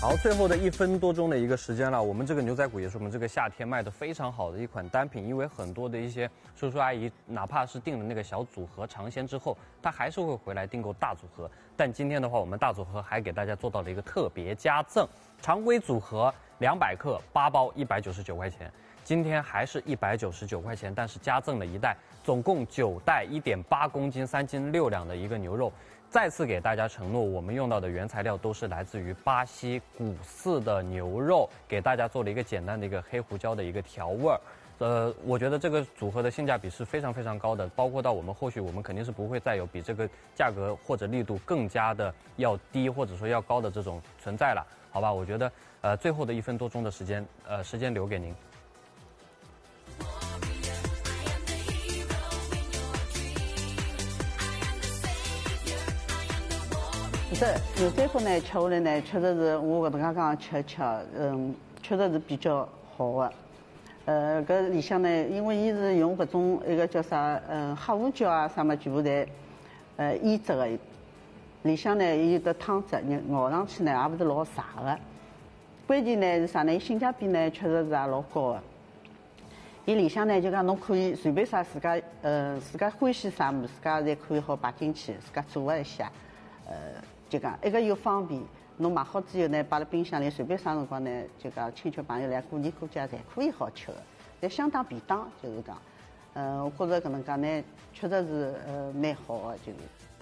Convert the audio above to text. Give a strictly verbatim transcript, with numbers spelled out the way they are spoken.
好，最后的一分多钟的一个时间了，我们这个牛仔骨也是我们这个夏天卖的非常好的一款单品，因为很多的一些叔叔阿姨，哪怕是订了那个小组合尝鲜之后，他还是会回来订购大组合。但今天的话，我们大组合还给大家做到了一个特别加赠，常规组合两百克八包一百九十九块钱，今天还是一百九十九块钱，但是加赠了一袋，总共九袋一点八公斤三斤六两的一个牛肉。再次给大家承诺，我们用到的原材料都是来自于巴西古饲的牛肉，给大家做了一个简单的一个黑胡椒的一个调味儿。呃，我觉得这个组合的性价比是非常非常高的，包括到我们后续我们肯定是不会再有比这个价格或者力度更加的要低或者说要高的这种存在了，好吧？我觉得呃最后的一分多钟的时间，呃时间留给您。 这牛仔骨呢，吃下来呢，确实是我搿能介讲吃吃，嗯，确实是比较好的。呃，搿里向呢，因为伊是用搿种一个叫啥，嗯，黑胡椒啊啥么，全部侪呃腌制的。里向呢，伊个汤汁咬上去呢，也勿是老柴的。关键呢是啥呢？伊性价比呢，确实是也老高的。伊里向呢，就讲侬可以随便啥自家，呃，自家欢喜啥物，自家侪可以好摆进去，自家做一下，呃。就讲一个又方便，侬买好之后呢，摆辣冰箱里，随便啥辰光呢，就讲亲戚朋友来过年过节侪可以好吃的，侪相当便当，就是讲，呃，我觉着搿能介呢，确实是呃蛮好的，就是。